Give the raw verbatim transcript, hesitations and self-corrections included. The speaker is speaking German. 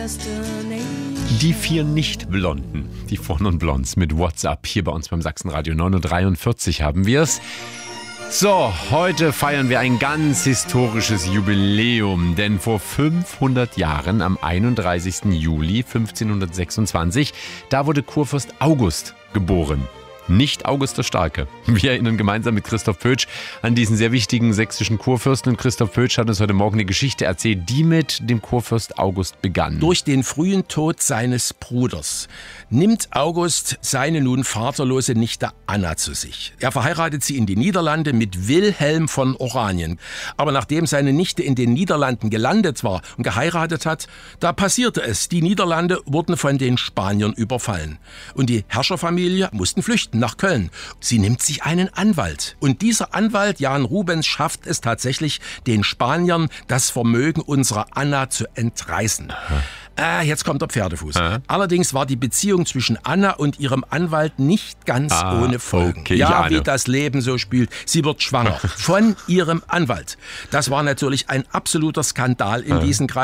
Die vier Nicht-Blonden, die Four Non Blondes mit WhatsApp. Hier bei uns beim Sachsenradio neun Uhr dreiundvierzig haben wir es. So, heute feiern wir ein ganz historisches Jubiläum, denn vor fünfhundert Jahren, am einunddreißigsten Juli fünfzehnhundertsechsundzwanzig, da wurde Kurfürst August geboren. Nicht August der Starke. Wir erinnern gemeinsam mit Christoph Pötsch an diesen sehr wichtigen sächsischen Kurfürsten. Und Christoph Pötsch hat uns heute Morgen eine Geschichte erzählt, die mit dem Kurfürst August begann. Durch den frühen Tod seines Bruders nimmt August seine nun vaterlose Nichte Anna zu sich. Er verheiratet sie in die Niederlande mit Wilhelm von Oranien. Aber nachdem seine Nichte in den Niederlanden gelandet war und geheiratet hat, da passierte es. Die Niederlande wurden von den Spaniern überfallen. Und die Herrscherfamilie mussten flüchten nach Köln. Sie nimmt sich einen Anwalt. Und dieser Anwalt, Jan Rubens, schafft es tatsächlich, den Spaniern das Vermögen unserer Anna zu entreißen. Ah, jetzt kommt der Pferdefuß. Aha. Allerdings war die Beziehung zwischen Anna und ihrem Anwalt nicht ganz ah, ohne Folgen. Okay, ja, wie das Leben so spielt. Sie wird schwanger von ihrem Anwalt. Das war natürlich ein absoluter Skandal in diesen Kreisen.